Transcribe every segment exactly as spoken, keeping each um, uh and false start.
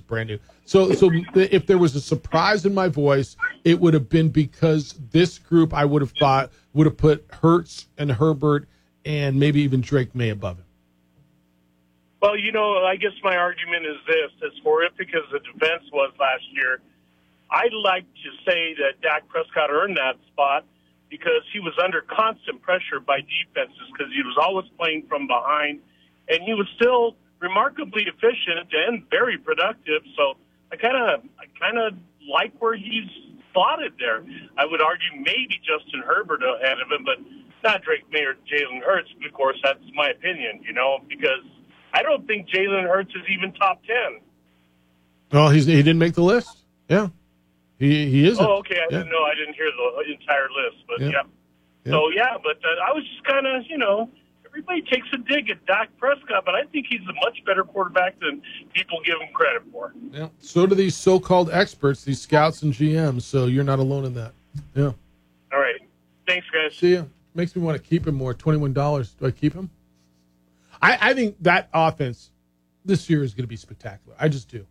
brand new. So, so if there was a surprise in my voice, it would have been because this group I would have thought would have put Hurts and Herbert and maybe even Drake May above him. Well, you know, I guess my argument is this: as horrific as the defense was last year, I'd like to say that Dak Prescott earned that spot because he was under constant pressure by defenses because he was always playing from behind, and he was still remarkably efficient and very productive. So I kind of, I kind of like where he's slotted there. I would argue maybe Justin Herbert ahead of him, but not Drake May or Jalen Hurts. Of course, that's my opinion, you know, because I don't think Jalen Hurts is even top ten. Well, he's he didn't make the list. Yeah, he he isn't. Oh, okay. I yeah. didn't know. I didn't hear the entire list, but yeah. yeah. yeah. So yeah, but uh, I was just kind of, you know, everybody takes a dig at Dak Prescott, but I think he's a much better quarterback than people give him credit for. Yeah. So do these so-called experts, these scouts and G Ms. So you're not alone in that. Yeah. All right. Thanks, guys. See ya. Makes me want to keep him more. Twenty-one dollars. Do I keep him? I, I think that offense this year is going to be spectacular. I just do.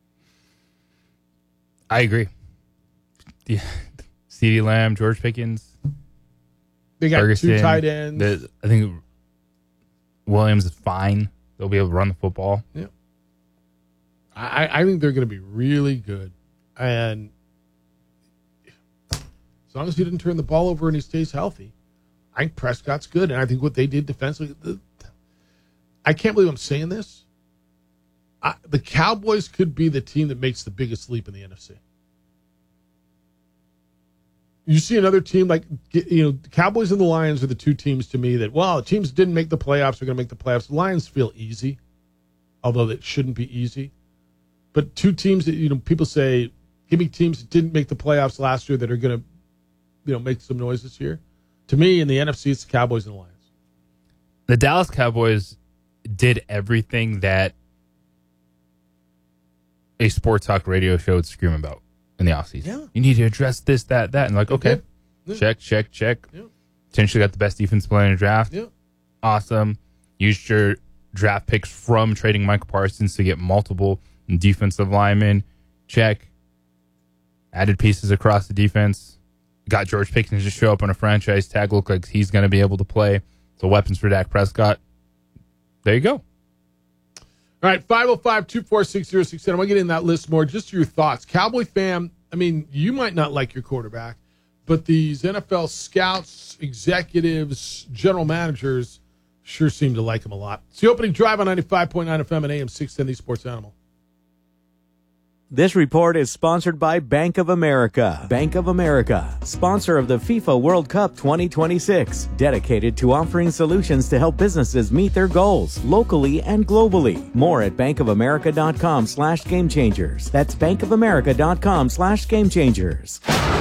I agree. Yeah. CeeDee Lamb, George Pickens. They got Ferguson, two tight ends. The, I think Williams is fine. They'll be able to run the football. Yeah. I, I think they're going to be really good. And as long as he didn't turn the ball over and he stays healthy, I think Prescott's good. And I think what they did defensively, the, I can't believe I'm saying this. I, the Cowboys could be the team that makes the biggest leap in the N F C. You see another team like, you know, the Cowboys and the Lions are the two teams to me that, well, teams didn't make the playoffs are going to make the playoffs. The Lions feel easy, although it shouldn't be easy. But two teams that, you know, people say, give me teams that didn't make the playoffs last year that are going to, you know, make some noise this year. To me, in the N F C, it's the Cowboys and the Lions. The Dallas Cowboys did everything that a sports talk radio show would scream about in the offseason. Yeah. You need to address this, that, that. And like, okay, yeah. check, check, check. Yeah. Potentially got the best defense player in the draft. Yeah. Awesome. Used your draft picks from trading Michael Parsons to get multiple defensive linemen. Check. Added pieces across the defense. Got George Pickens to show up on a franchise tag. Look like he's going to be able to play. So weapons for Dak Prescott. There you go. All right, five oh five, two four six, oh six seven. I want to get in that list more. Just your thoughts. Cowboy fan, I mean, you might not like your quarterback, but these N F L scouts, executives, general managers sure seem to like him a lot. It's the opening drive on ninety-five point nine F M and A M six ten, the Sports Animal. This report is sponsored by Bank of America. Bank of America, sponsor of the FIFA World Cup twenty twenty-six, dedicated to offering solutions to help businesses meet their goals locally and globally. More at bankofamerica.com slash game changers. That's bankofamerica.com slash game changers.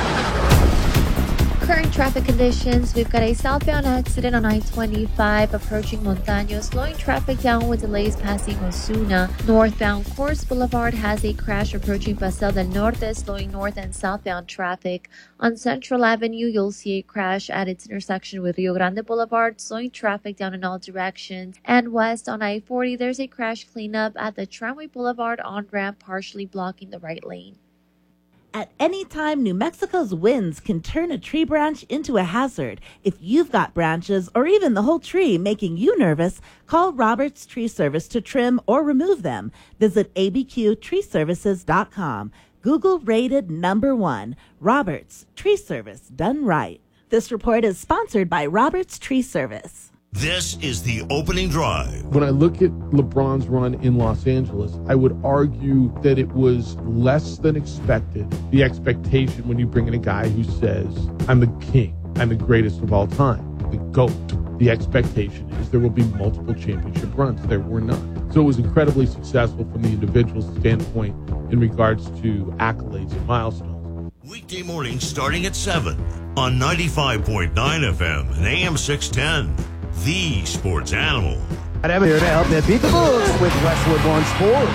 Current traffic conditions, we've got a southbound accident on I twenty-five approaching Montaño, slowing traffic down with delays passing Osuna. Northbound Coors Boulevard has a crash approaching Paseo del Norte, slowing north and southbound traffic. On Central Avenue, you'll see a crash at its intersection with Rio Grande Boulevard, slowing traffic down in all directions. And west on I forty, there's a crash cleanup at the Tramway Boulevard on-ramp, partially blocking the right lane. At any time, New Mexico's winds can turn a tree branch into a hazard. If you've got branches or even the whole tree making you nervous, call Roberts Tree Service to trim or remove them. Visit A B Q tree services dot com. Google rated number one. Roberts Tree Service, done right. This report is sponsored by Roberts Tree Service. This is the opening drive. When I look at LeBron's run in Los Angeles, I would argue that it was less than expected. The expectation when you bring in a guy who says, I'm the king, I'm the greatest of all time, the GOAT. The expectation is there will be multiple championship runs. There were none. So it was incredibly successful from the individual standpoint in regards to accolades and milestones. Weekday mornings starting at seven on ninety-five point nine F M and A M six ten. The Sports Animal. I'm here to help them beat the Bulls with Westwood One Sports.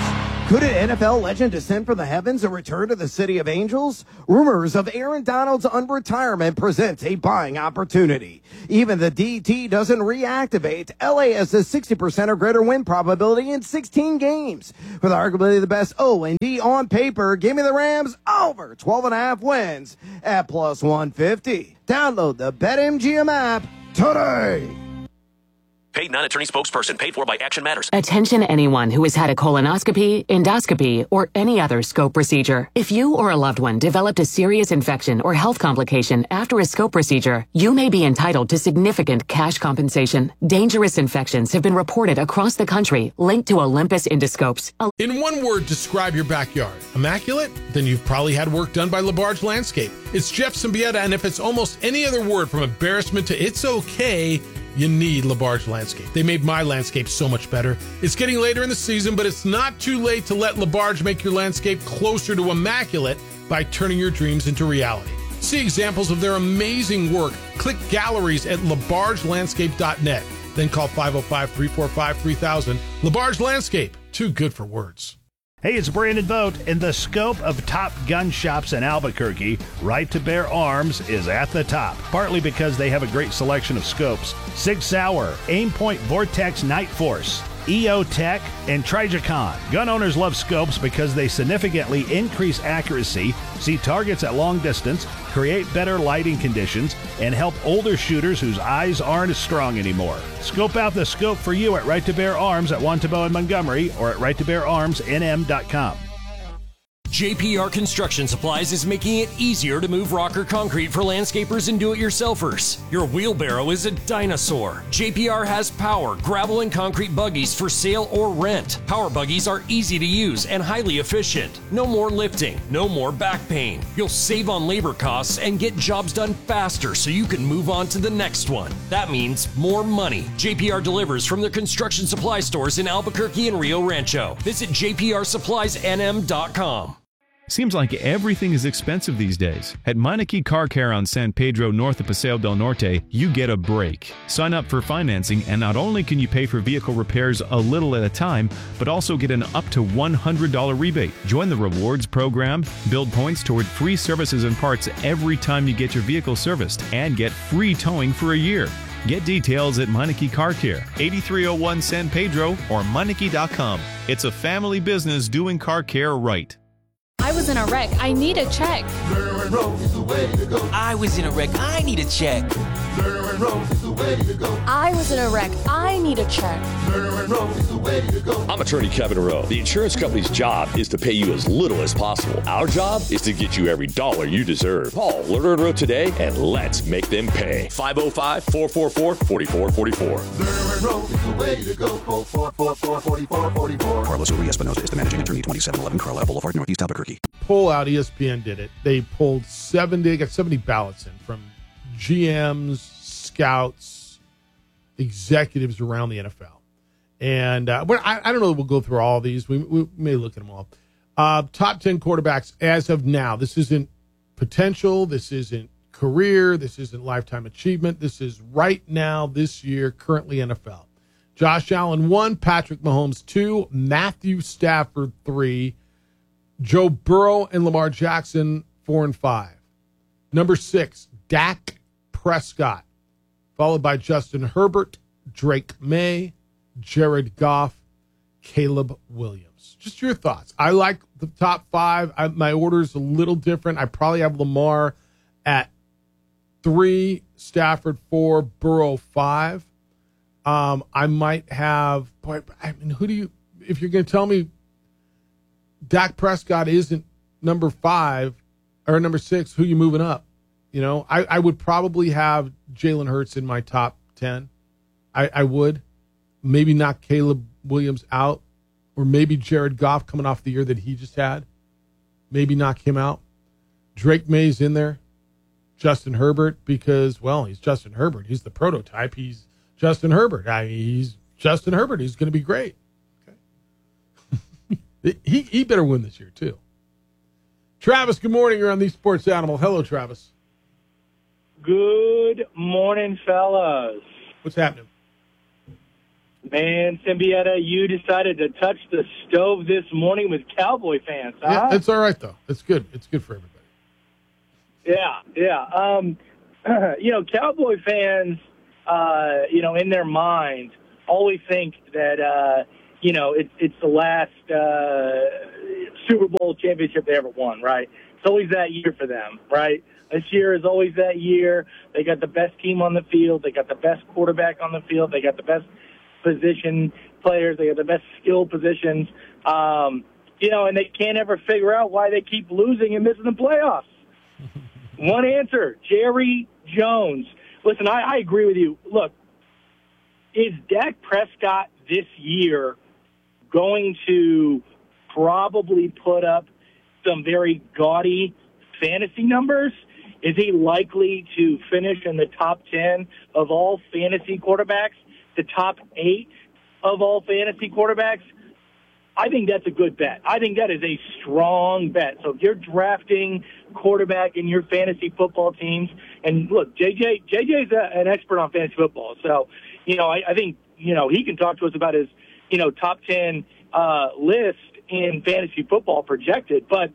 Could an N F L legend descend from the heavens and return to the City of Angels? Rumors of Aaron Donald's unretirement present a buying opportunity. Even the D T doesn't reactivate. L A has a sixty percent or greater win probability in sixteen games. With arguably the best O and D on paper, give me the Rams over twelve and a half wins at plus one fifty. Download the BetMGM app today. Paid non-attorney spokesperson paid for by Action Matters. Attention anyone who has had a colonoscopy, endoscopy, or any other scope procedure. If you or a loved one developed a serious infection or health complication after a scope procedure, you may be entitled to significant cash compensation. Dangerous infections have been reported across the country linked to Olympus Endoscopes. In one word, describe your backyard. Immaculate? Then you've probably had work done by LaBarge Landscape. It's Jeff Symbieta, and if it's almost any other word from embarrassment to it's okay, you need LaBarge Landscape. They made my landscape so much better. It's getting later in the season, but it's not too late to let LaBarge make your landscape closer to immaculate by turning your dreams into reality. See examples of their amazing work. Click galleries at labarge landscape dot net. Then call five oh five, three four five, three thousand. LaBarge Landscape, too good for words. Hey, it's Brandon Vogt. In the scope of top gun shops in Albuquerque, Right to Bear Arms is at the top, partly because they have a great selection of scopes. Sig Sauer, Aimpoint Vortex Night Force, E O Tech, and Trijicon. Gun owners love scopes because they significantly increase accuracy, see targets at long distance, create better lighting conditions, and help older shooters whose eyes aren't as strong anymore. Scope out the scope for you at Right to Bear Arms at Wantabo and Montgomery or at right to bear arms n m dot com. J P R Construction Supplies is making it easier to move rock or concrete for landscapers and do-it-yourselfers. Your wheelbarrow is a dinosaur. J P R has power, gravel, and concrete buggies for sale or rent. Power buggies are easy to use and highly efficient. No more lifting, no more back pain. You'll save on labor costs and get jobs done faster so you can move on to the next one. That means more money. J P R delivers from their construction supply stores in Albuquerque and Rio Rancho. Visit j p r supplies n m dot com. Seems like everything is expensive these days. At Meineke Car Care on San Pedro north of Paseo del Norte, you get a break. Sign up for financing, and not only can you pay for vehicle repairs a little at a time, but also get an up to one hundred dollars rebate. Join the rewards program, build points toward free services and parts every time you get your vehicle serviced, and get free towing for a year. Get details at Meineke Car Care, eighty-three oh one San Pedro or Meineke dot com. It's a family business doing car care right. I was in a wreck. I need a check. Derwin Road is the way to go. I was in a wreck. I need a check. Derwin Road is the way to go. I was in a wreck. I need a check. Derwin Road is the way to go. I'm attorney Kevin Rowe. The insurance company's job is to pay you as little as possible. Our job is to get you every dollar you deserve. Call Lerner Road today and let's make them pay. five oh five, four four four, four four four four. Derwin Road is the way to go. four four four, four four four four. Carlos Uri Espinosa is the managing attorney, twenty-seven eleven Carlisle Boulevard, Northeast Albuquerque. Poll out, E S P N did it. They pulled seventy, they got seventy ballots in from G Ms, scouts, executives around the N F L. And uh, but I, I don't know that we'll go through all these. We, we may look at them all. Uh, top ten quarterbacks as of now. This isn't potential. This isn't career. This isn't lifetime achievement. This is right now, this year, currently N F L. Josh Allen, one. Patrick Mahomes, two. Matthew Stafford, three. Joe Burrow and Lamar Jackson, four and five. Number six, Dak Prescott, followed by Justin Herbert, Drake May, Jared Goff, Caleb Williams. Just your thoughts. I like the top five. I, my order is a little different. I probably have Lamar at three, Stafford four, Burrow five. Um, I might have, boy, I mean, who do you, if you're going to tell me Dak Prescott isn't number five or number six, who you moving up? You know, I, I would probably have Jalen Hurts in my top ten. I, I would. Maybe knock Caleb Williams out, or maybe Jared Goff coming off the year that he just had. Maybe knock him out. Drake May's in there. Justin Herbert, because, well, he's Justin Herbert. He's the prototype. He's Justin Herbert. I mean, he's Justin Herbert. He's going to be great. He he better win this year, too. Travis, good morning. You're on the Sports Animal. Hello, Travis. Good morning, fellas. What's happening? Man, Symbieta, you decided to touch the stove this morning with Cowboy fans, huh? Yeah, it's all right, though. It's good. It's good for everybody. Yeah, yeah. Um, you know, Cowboy fans, uh, you know, in their mind, always think that, uh, you know, it, it's the last uh, Super Bowl championship they ever won, right? It's always that year for them, right? This year is always that year. They got the best team on the field. They got the best quarterback on the field. They got the best position players. They got the best skill positions. Um, you know, and they can't ever figure out why they keep losing and missing the playoffs. One answer, Jerry Jones. Listen, I, I agree with you. Look, is Dak Prescott this year going to probably put up some very gaudy fantasy numbers? Is he likely to finish in the top ten of all fantasy quarterbacks, the top eight of all fantasy quarterbacks? I think that's a good bet. I think that is a strong bet. So if you're drafting quarterback in your fantasy football teams, and look, J J J J's a, an expert on fantasy football, so you know I, I think you know he can talk to us about his you know top ten uh, list in fantasy football projected. But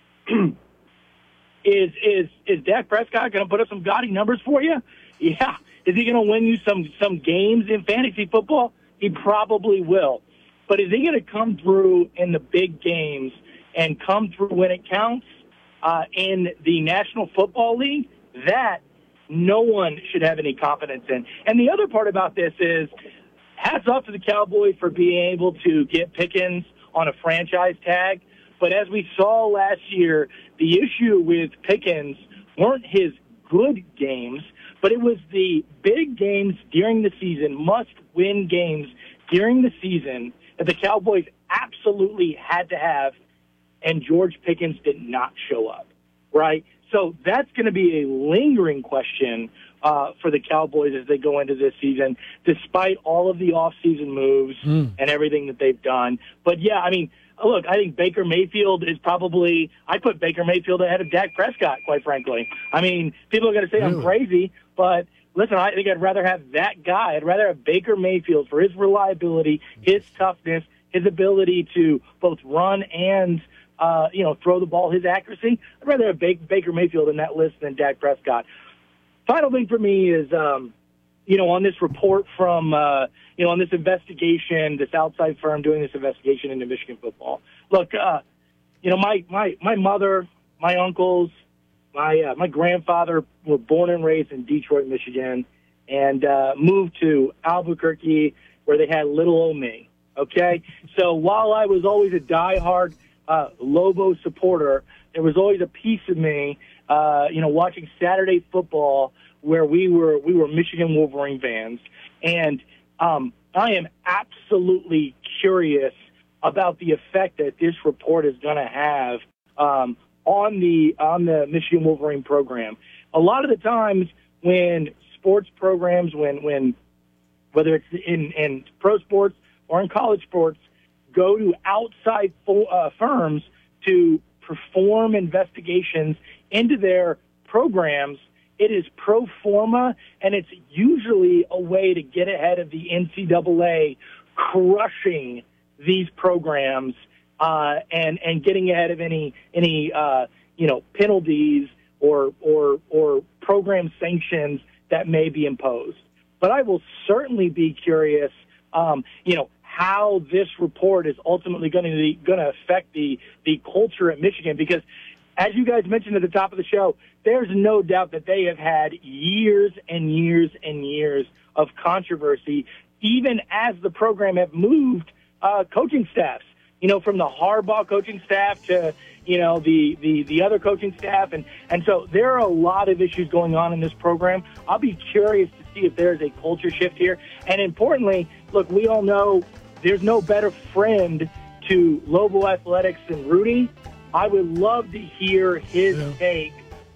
is is is Dak Prescott going to put up some gaudy numbers for you? Yeah. Is he going to win you some some games in fantasy football? He probably will. But is he going to come through in the big games and come through when it counts uh, in the National Football League? That no one should have any confidence in. And the other part about this is hats off to the Cowboys for being able to get Pickens on a franchise tag. But as we saw last year, the issue with Pickens weren't his good games, but it was the big games during the season, must-win games during the season that the Cowboys absolutely had to have, and George Pickens did not show up, right? So that's going to be a lingering question uh, for the Cowboys as they go into this season, despite all of the offseason moves mm. and everything that they've done. But, yeah, I mean, look, I think Baker Mayfield is probably – I put Baker Mayfield ahead of Dak Prescott, quite frankly. I mean, people are going to say really? I'm crazy, but – listen, I think I'd rather have that guy. I'd rather have Baker Mayfield for his reliability, his toughness, his ability to both run and, uh, you know, throw the ball, his accuracy. I'd rather have Baker Mayfield in that list than Dak Prescott. Final thing for me is, um, you know, on this report from, uh, you know, on this investigation, this outside firm doing this investigation into Michigan football. Look, uh, you know, my, my, my mother, my uncles, My uh, my grandfather were born and raised in Detroit, Michigan, and uh, moved to Albuquerque where they had little old me, okay? So while I was always a diehard uh, Lobo supporter, there was always a piece of me, uh, you know, watching Saturday football where we were we were Michigan Wolverine fans. And um, I am absolutely curious about the effect that this report is going to have um on the on the Michigan Wolverine program. A lot of the times when sports programs, when when whether it's in, in pro sports or in college sports, go to outside fo- uh, firms to perform investigations into their programs, it is pro forma, and it's usually a way to get ahead of the N C double A crushing these programs Uh, and and getting ahead of any any uh, you know penalties or or or program sanctions that may be imposed. But I will certainly be curious, um, you know, how this report is ultimately going to going to affect the the culture at Michigan, because as you guys mentioned at the top of the show, there's no doubt that they have had years and years and years of controversy, even as the program have moved uh, coaching staffs. You know, from the Harbaugh coaching staff to, you know, the, the, the other coaching staff. And, and so there are a lot of issues going on in this program. I'll be curious to see if there's a culture shift here. And importantly, look, we all know there's no better friend to Lobo Athletics than Rudy. I would love to hear his yeah. take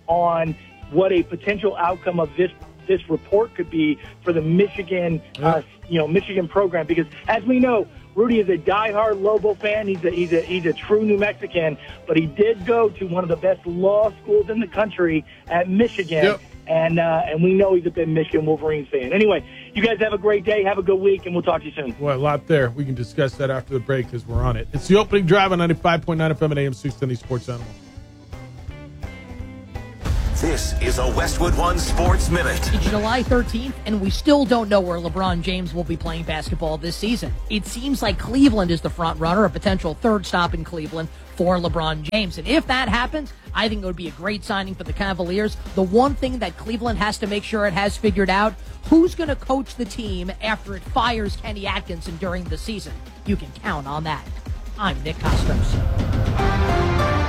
on what a potential outcome of this this report could be for the Michigan, yeah. uh, you know, Michigan program. Because as we know, Rudy is a diehard Lobo fan. He's a, he's a, he's a true New Mexican, but he did go to one of the best law schools in the country at Michigan. Yep. And, uh, and we know he's a big Michigan Wolverines fan. Anyway, You guys have a great day. Have a good week, and we'll talk to you soon. Boy, a lot there. We can discuss that after the break because we're on it. It's the opening drive on ninety-five point nine F M and A M six ten Sports Animal. This is a Westwood One Sports Minute. It's July thirteenth, and we still don't know where LeBron James will be playing basketball this season. It seems like Cleveland is the front runner, a potential third stop in Cleveland for LeBron James. And if that happens, I think it would be a great signing for the Cavaliers. The one thing that Cleveland has to make sure it has figured out, who's going to coach the team after it fires Kenny Atkinson during the season. You can count on that. I'm Nick Costos.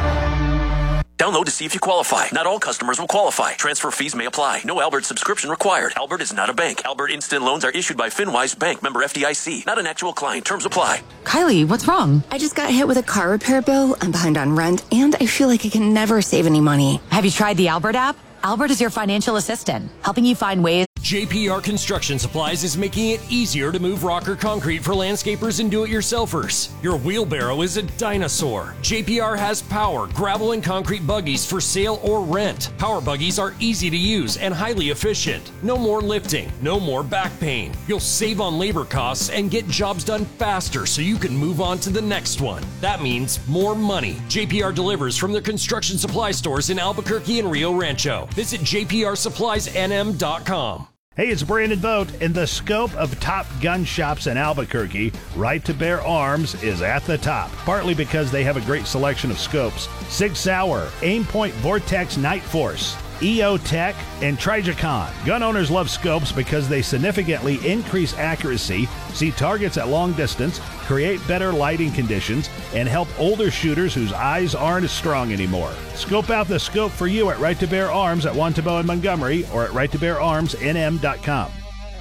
Download to see if you qualify. Not all customers will qualify. Transfer fees may apply. No Albert subscription required. Albert is not a bank. Albert Instant Loans are issued by FinWise Bank, member F D I C. Not an actual client. Terms apply. Kylie, what's wrong? I just got hit with a car repair bill. I'm behind on rent, and I feel like I can never save any money. Have you tried the Albert app? Albert is your financial assistant, helping you find ways. J P R Construction Supplies is making it easier to move rock or concrete for landscapers and do-it-yourselfers. Your wheelbarrow is a dinosaur. J P R has power, gravel, and concrete buggies for sale or rent. Power buggies are easy to use and highly efficient. No more lifting, no more back pain. You'll save on labor costs and get jobs done faster so you can move on to the next one. That means more money. J P R delivers from their construction supply stores in Albuquerque and Rio Rancho. Visit j p r supplies n m dot com. Hey, it's Brandon Vogt. In the scope of top gun shops in Albuquerque, Right to Bear Arms is at the top, partly because they have a great selection of scopes. Sig Sauer, Aimpoint Vortex Night Force, E O Tech, and Trijicon. Gun owners love scopes because they significantly increase accuracy, see targets at long distance, create better lighting conditions, and help older shooters whose eyes aren't as strong anymore. Scope out the scope for you at Right to Bear Arms at Wantabo and Montgomery or at right to bear arms n m dot com.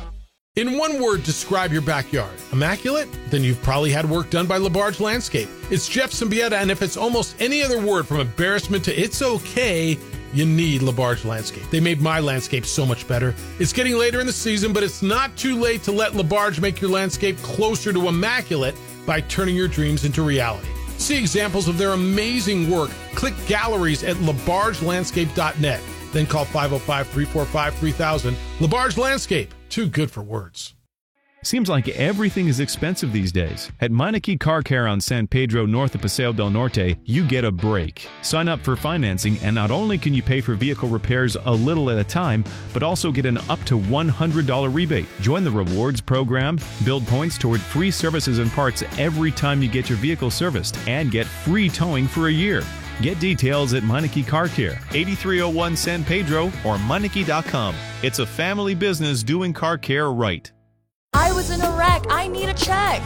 In one word, describe your backyard. Immaculate? Then you've probably had work done by LaBarge Landscape. It's Jeff Symbieta, and if it's almost any other word from embarrassment to it's okay, you need LaBarge Landscape. They made my landscape so much better. It's getting later in the season, but it's not too late to let LaBarge make your landscape closer to immaculate by turning your dreams into reality. See examples of their amazing work. Click galleries at labarge landscape dot net. Then call five oh five, three four five, three thousand. LaBarge Landscape. Too good for words. Seems like everything is expensive these days. At Meineke Car Care on San Pedro north of Paseo del Norte, you get a break. Sign up for financing, and not only can you pay for vehicle repairs a little at a time, but also get an up to one hundred dollars rebate. Join the rewards program, build points toward free services and parts every time you get your vehicle serviced, and get free towing for a year. Get details at Meineke Car Care, eighty-three oh one San Pedro or Meineke dot com. It's a family business doing car care right. I was in a wreck. I need a check.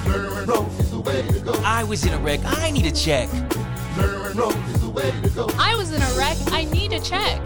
I was in a wreck. I need a check. I was in a wreck. I need a check.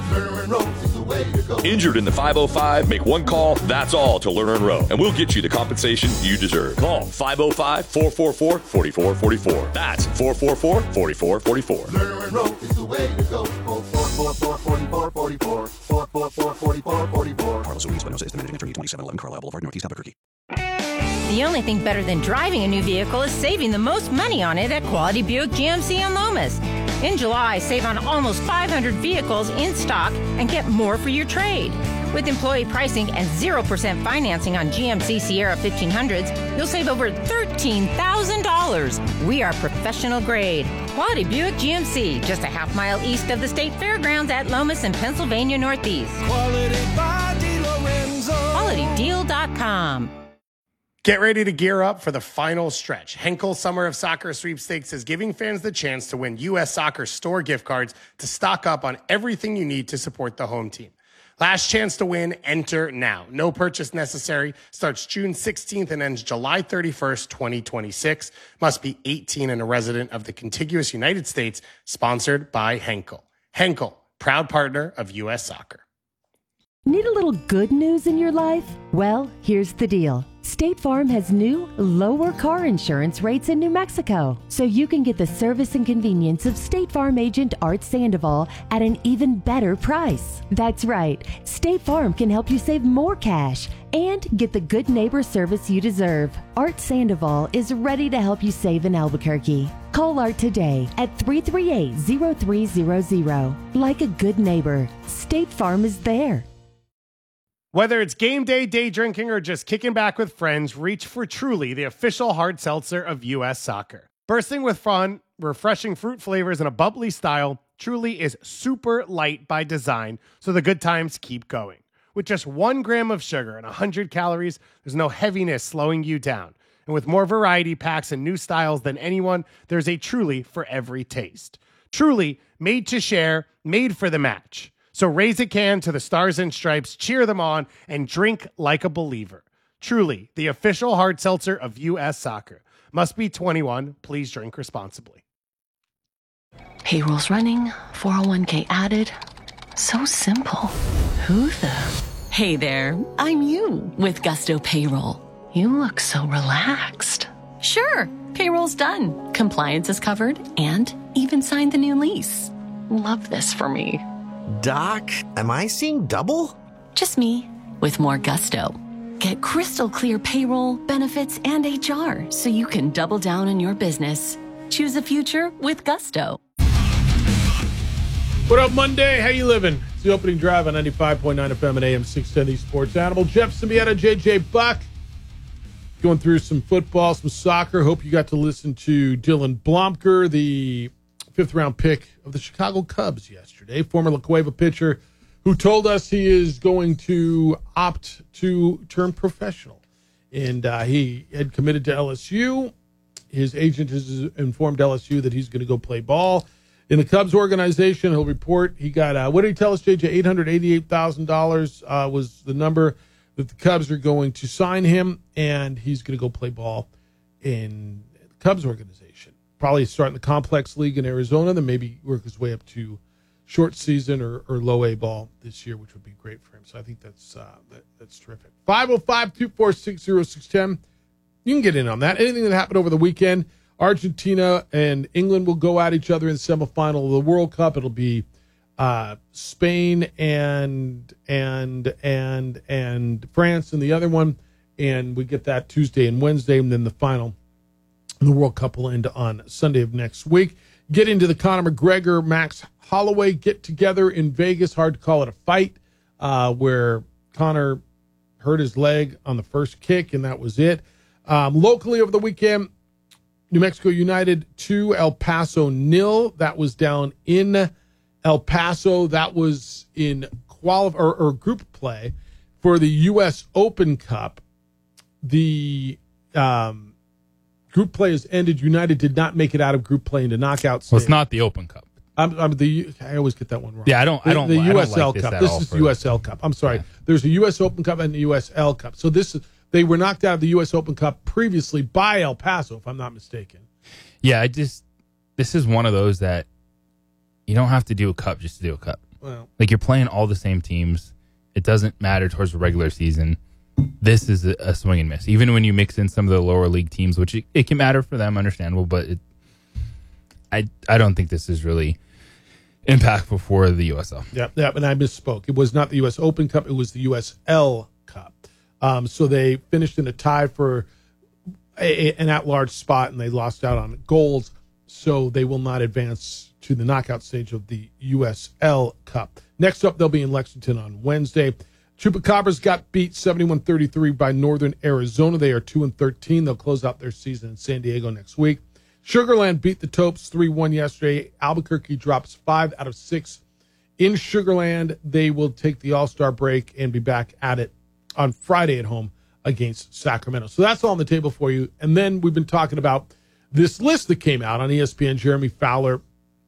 Injured in the five oh five? Make one call, that's all, to Lerner and Rowe, and we'll get you the compensation you deserve. Call five oh five, four four four, four four four four. That's four four four, four four four four. Lerner and Rowe is the way to go. four four four, four four four four. four four four, four four four four. Carlos Ruiz Espinosa is the managing attorney, twenty-seven eleven Carlisle Boulevard, Northeast Albuquerque. The only thing better than driving a new vehicle is saving the most money on it at Quality Buick G M C in Lomas. In July, save on almost five hundred vehicles in stock and get more for your trade. With employee pricing and zero percent financing on G M C Sierra fifteen hundreds, you'll save over thirteen thousand dollars. We are professional grade. Quality Buick G M C, just a half mile east of the State Fairgrounds at Lomas and Pennsylvania Northeast. Quality by DeLorenzo. quality deal dot com. Get ready to gear up for the final stretch. Henkel Summer of Soccer Sweepstakes is giving fans the chance to win U S Soccer store gift cards to stock up on everything you need to support the home team. Last chance to win, enter now. No purchase necessary. Starts June sixteenth and ends July thirty-first, twenty twenty-six. Must be eighteen and a resident of the contiguous United States. Sponsored by Henkel. Henkel, proud partner of U S Soccer. Need a little good news in your life? Well, here's the deal. State Farm has new, lower car insurance rates in New Mexico, so you can get the service and convenience of State Farm agent Art Sandoval at an even better price. That's right, State Farm can help you save more cash and get the good neighbor service you deserve. Art Sandoval is ready to help you save in Albuquerque. Call Art today at three three eight, zero three zero zero. Like a good neighbor, State Farm is there. Whether it's game day, day drinking, or just kicking back with friends, reach for Truly, the official hard seltzer of U S Soccer. Bursting with fun, refreshing fruit flavors, and a bubbly style, Truly is super light by design, so the good times keep going. With just one gram of sugar and one hundred calories, there's no heaviness slowing you down. And with more variety packs and new styles than anyone, there's a Truly for every taste. Truly, made to share, made for the match. So raise a can to the Stars and Stripes, cheer them on, and drink like a believer. Truly, the official hard seltzer of U S Soccer. Must be twenty-one. Please drink responsibly. Payroll's running, four oh one k added. So simple. Who the? Hey there, I'm you with Gusto Payroll. You look so relaxed. Sure, payroll's done. Compliance is covered and even signed the new lease. Love this for me. Doc, am I seeing double? Just me, with more gusto. Get crystal clear payroll, benefits, and H R so you can double down on your business. Choose a future with gusto. What up, Monday? How you living? It's the opening drive on ninety-five point nine F M and A M six ten, the Sports Animal. Jeff Symbieta, J J Buck. Going through some football, some soccer. Hope you got to listen to Dylan Blomker, the fifth round pick of the Chicago Cubs yesterday, former La Cueva pitcher who told us he is going to opt to turn professional. And uh, he had committed to L S U. His agent has informed L S U that he's going to go play ball in the Cubs organization. He'll report he got, uh, what did he tell us, J J? eight hundred eighty-eight thousand dollars uh, was the number that the Cubs are going to sign him, and he's going to go play ball in the Cubs organization. Probably start in the complex league in Arizona, then maybe work his way up to short season or, or low A ball this year, which would be great for him. So I think that's uh, that, that's terrific. five oh five, two four six, oh six one oh. You can get in on that. Anything that happened over the weekend, Argentina and England will go at each other in the semifinal of the World Cup. It'll be uh, Spain and and and and France in the other one, and we get that Tuesday and Wednesday, and then the final. The World Cup will end on Sunday of next week. Get into the Conor McGregor, Max Holloway get together in Vegas. Hard to call it a fight, uh, where Conor hurt his leg on the first kick, and that was it. Um, locally over the weekend, New Mexico United two, El Paso nil. That was down in El Paso. That was in quali- or, or group play for the U S Open Cup. The um, group play has ended. United did not make it out of group play into knockout stage. Well, it's not the Open Cup. I'm, I'm the. I always get that one wrong. Yeah, I don't. The, I don't. The I U S L don't like this Cup. at This all is for the U S L Cup. I'm sorry. Yeah. There's a U S Open Cup and the U S L Cup. So this is they were knocked out of the U S Open Cup previously by El Paso, if I'm not mistaken. Yeah, I just this is one of those that you don't have to do a cup just to do a cup. Well, like you're playing all the same teams. It doesn't matter towards the regular season. This is a, a swing and miss. Even when you mix in some of the lower league teams, which it, it can matter for them, understandable, but it, I I don't think this is really impactful for the U S L. Yeah, yeah, and I misspoke. It was not the U S Open Cup. It was the U S L Cup. Um, so they finished in a tie for a, a, an at-large spot, and they lost out on goals. So they will not advance to the knockout stage of the U S L Cup. Next up, they'll be in Lexington on Wednesday. Chupacabras got beat seventy-one thirty-three by Northern Arizona. They are two and thirteen. They'll close out their season in San Diego next week. Sugarland beat the Topes three one yesterday. Albuquerque drops five out of six. In Sugarland, they will take the All-Star break and be back at it on Friday at home against Sacramento. So that's all on the table for you. And then we've been talking about this list that came out on E S P N. Jeremy Fowler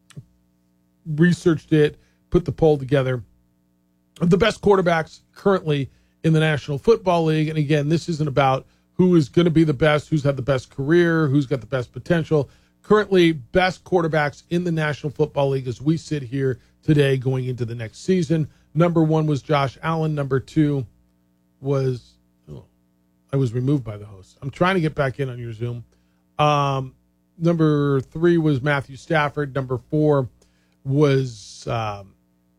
researched it, put the poll together of the best quarterbacks currently in the National Football League. And again, this isn't about who is going to be the best, who's had the best career, who's got the best potential. Currently, best quarterbacks in the National Football League as we sit here today going into the next season. Number one was Josh Allen. Number two was, oh, I was removed by the host. I'm trying to get back in on your Zoom. Um, number three was Matthew Stafford. Number four was, um,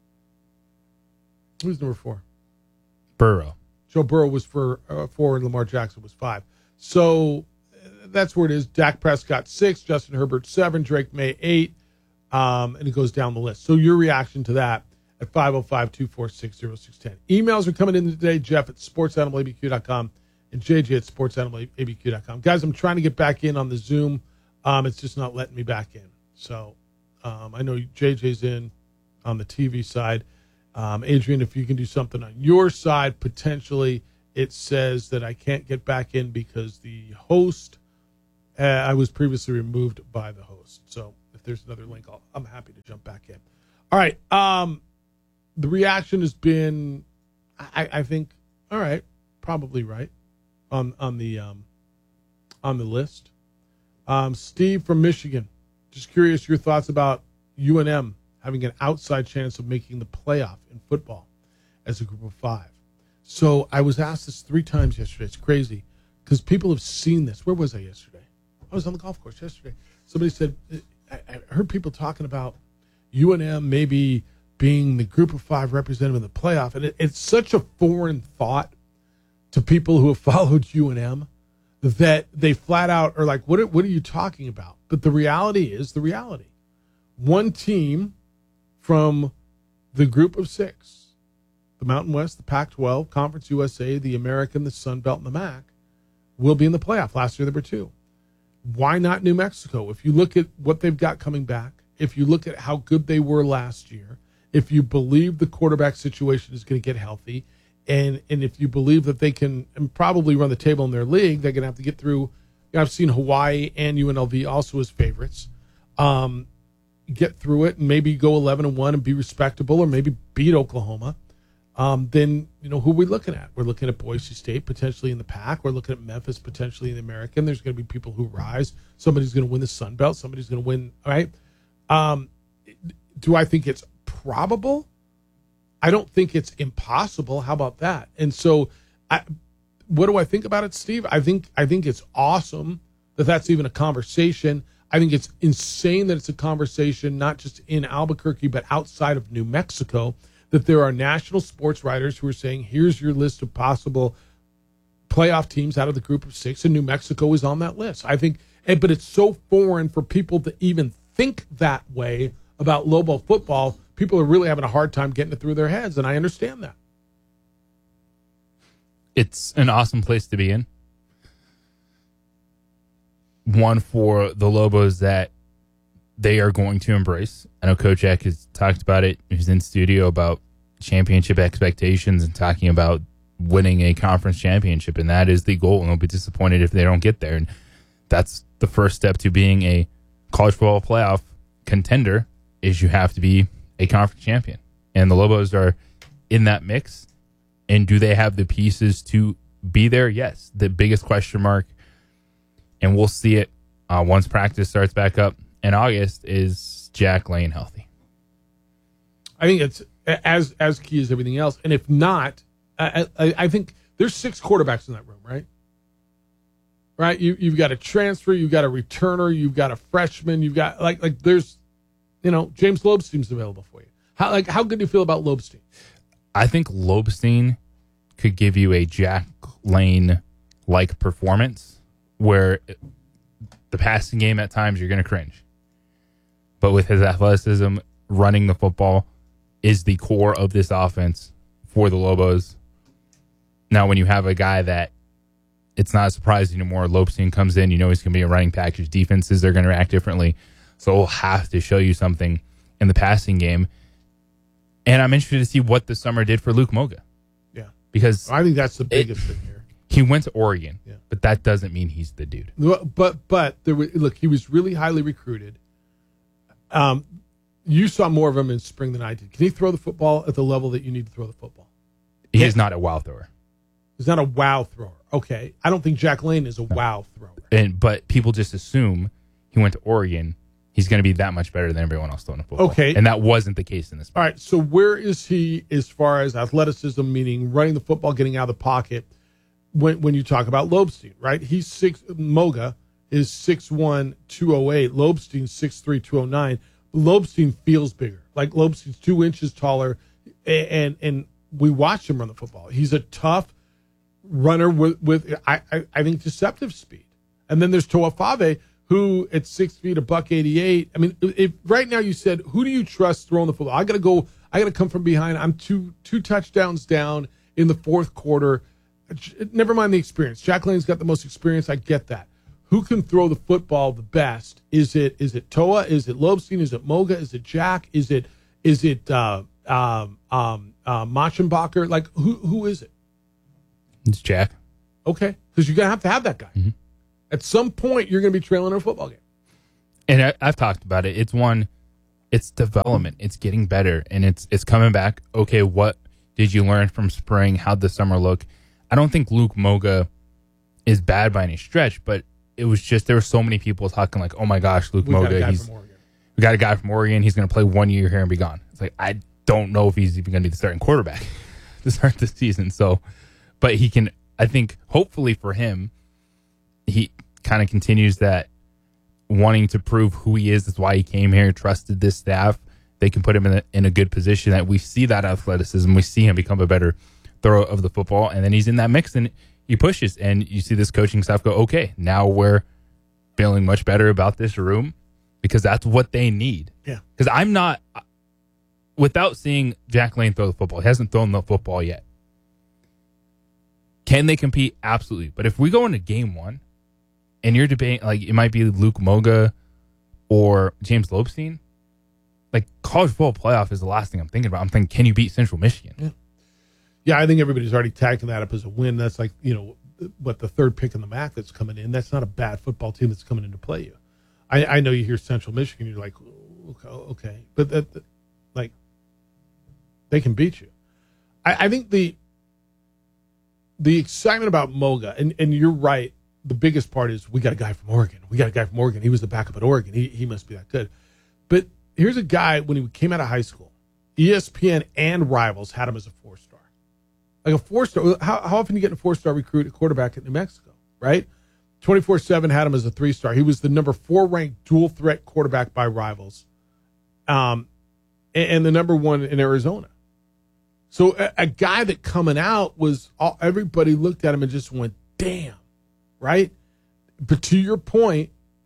who's number four? Burrow. Joe Burrow was for uh, four, and Lamar Jackson was five. So uh, that's where it is. Dak Prescott six, Justin Herbert seven, Drake May eight, um, and it goes down the list. So your reaction to that at five oh five, two four six, oh six one oh. Emails are coming in today, Jeff at sports animal a b q dot com and J J at sports animal a b q dot com. Guys, I'm trying to get back in on the Zoom. Um, it's just not letting me back in. So um, I know J J's in on the T V side. Um, Adrian, if you can do something on your side, potentially it says that I can't get back in because the host, uh, I was previously removed by the host. So if there's another link, I'll, I'm happy to jump back in. All right. Um, the reaction has been, I, I think, all right, probably right on on the um, on the list. Um, Steve from Michigan, just curious your thoughts about U N M having an outside chance of making the playoff in football as a group of five. So I was asked this three times yesterday. It's crazy because people have seen this. Where was I yesterday? I was on the golf course yesterday. Somebody said, I, I heard people talking about U N M maybe being the group of five representative in the playoff. And it, it's such a foreign thought to people who have followed U N M that they flat out are like, what are, what are you talking about? But the reality is the reality. One team from the group of six, the Mountain West, the Pac twelve, Conference U S A, the American, the Sun Belt, and the M A C, will be in the playoff. Last year, there were two. Why not New Mexico? If you look at what they've got coming back, if you look at how good they were last year, if you believe the quarterback situation is going to get healthy, and and if you believe that they can and probably run the table in their league, they're going to have to get through. You know, I've seen Hawaii and U N L V also as favorites. Um, get through it and maybe go eleven and one and be respectable, or maybe beat Oklahoma. Um, then, you know, who are we looking at? We're looking at Boise State potentially in the Pac. We're looking at Memphis potentially in the American. There's going to be people who rise. Somebody's going to win the Sun Belt. Somebody's going to win. All right. Um, do I think it's probable? I don't think it's impossible. How about that? And so, I, what do I think about it, Steve? I think I think it's awesome that that's even a conversation. I think it's insane that it's a conversation, not just in Albuquerque, but outside of New Mexico, that there are national sports writers who are saying, here's your list of possible playoff teams out of the group of six, and New Mexico is on that list. I think, but it's so foreign for people to even think that way about Lobo football. People are really having a hard time getting it through their heads, and I understand that. It's an awesome place to be in. One for the Lobos that they are going to embrace. I know Coach Eck has talked about it. He's in studio about championship expectations and talking about winning a conference championship, and that is the goal, and they'll be disappointed if they don't get there. And that's the first step to being a college football playoff contender, is you have to be a conference champion. And the Lobos are in that mix. And do they have the pieces to be there? Yes. The biggest question mark, and we'll see it uh, once practice starts back up in August, is Jack Lane healthy? I think it's as as key as everything else. And if not, I, I, I think there's six quarterbacks in that room, right? Right? You, you've got a transfer, you've got a returner, you've got a freshman, you've got, like, like there's, you know, James Lobstein's available for you. How like how good do you feel about Lobstein? I think Lobstein could give you a Jack Lane-like performance where the passing game at times you're going to cringe. But with his athleticism, running the football is the core of this offense for the Lobos. Now, when you have a guy that it's not surprising anymore, Lobstein comes in, you know he's going to be a running package. Defenses, they're going to react differently. So we'll have to show you something in the passing game. And I'm interested to see what the summer did for Luke Moga. Yeah. Because I think that's the biggest it, thing here. He went to Oregon, yeah. but that doesn't mean he's the dude. But, but there was, look, he was really highly recruited. Um, you saw more of him in spring than I did. Can he throw the football at the level that you need to throw the football? He yeah. is not a wow thrower. He's not a wow thrower. Okay. I don't think Jack Lane is a no. wow thrower. And But people just assume he went to Oregon, he's going to be that much better than everyone else throwing the football. Okay. And that wasn't the case in this. All right. So where is he as far as athleticism, meaning running the football, getting out of the pocket, when when you talk about Lobstein, right? He's six, Moga is six one, two oh eight. Lobstein's six three, two oh nine. Lobstein feels bigger. Like Lobstein's two inches taller, and and we watched him run the football. He's a tough runner with, with I, I, I think, deceptive speed. And then there's Toa Fave, who at six feet, a buck eighty-eight. I mean, if right now you said, who do you trust throwing the football? I got to go. I got to come from behind. I'm two two touchdowns down in the fourth quarter. Never mind the experience. Jack Lane's got the most experience. I get that. Who can throw the football the best? Is it is it Toa? Is it Lobstein? Is it Moga? Is it Jack? Is it is it uh, um, um, uh, Machenbacher? Like who who is it? It's Jack. Okay, because you're gonna have to have that guy. Mm-hmm. At some point, you're gonna be trailing in a football game. And I, I've talked about it. It's one. It's development. It's getting better, and it's it's coming back. Okay, what did you learn from spring? How'd the summer look? I don't think Luke Moga is bad by any stretch, but it was just there were so many people talking like, "Oh my gosh, Luke we Moga, got a guy he's from Oregon. we got a guy from Oregon. He's going to play one year here and be gone." It's like I don't know if he's even going to be the starting quarterback to start the season. So, but he can. I think hopefully for him, he kind of continues that wanting to prove who he is. That's why he came here, trusted this staff. They can put him in a, in a good position that we see that athleticism. We see him become a better thrower of the football. And then he's in that mix and he pushes. And you see this coaching staff go, okay, now we're feeling much better about this room because that's what they need. Yeah. Because I'm not, without seeing Jack Lane throw the football, he hasn't thrown the football yet. Can they compete? Absolutely. But if we go into game one, and you're debating, like, it might be Luke Moga or James Lobstein. Like, college football playoff is the last thing I'm thinking about. I'm thinking, can you beat Central Michigan? Yeah, yeah I think everybody's already tagging that up as a win. That's like, you know, what, the third pick in the M A C that's coming in. That's not a bad football team that's coming in to play you. I, I know you hear Central Michigan, you're like, okay. okay. But, that, that, like, they can beat you. I, I think the the excitement about Moga, and, and you're right, the biggest part is we got a guy from Oregon. We got a guy from Oregon. He was the backup at Oregon. He he must be that good. But here's a guy, when he came out of high school, E S P N and Rivals had him as a four-star. Like a four-star. How, how often do you get a four-star recruit at quarterback at New Mexico, right? twenty-four seven had him as a three-star. He was the number four-ranked dual-threat quarterback by Rivals, um, and, and the number one in Arizona. So a, a guy that coming out was, all, everybody looked at him and just went, damn. Right? But to your point,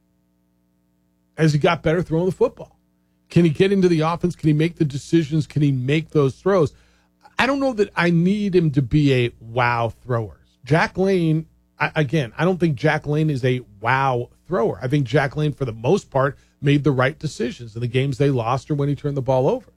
as he got better throwing the football, can he get into the offense? Can he make the decisions? Can he make those throws? I don't know that I need him to be a wow thrower. Jack Lane, I, again, I don't think Jack Lane is a wow thrower. I think Jack Lane, for the most part, made the right decisions in the games they lost or when he turned the ball over.